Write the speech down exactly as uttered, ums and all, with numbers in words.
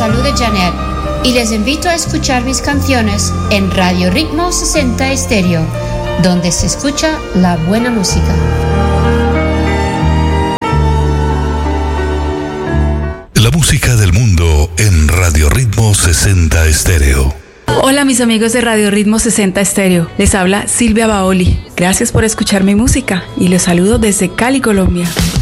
saluda Janet y les invito a escuchar mis canciones en Radio Ritmo sesenta Estéreo, donde se escucha la buena música. La música del mundo en Radio Ritmo sesenta Estéreo. Hola mis amigos de Radio Ritmo sesenta Estéreo, les habla Silvia Baoli. Gracias por escuchar mi música y les saludo desde Cali, Colombia.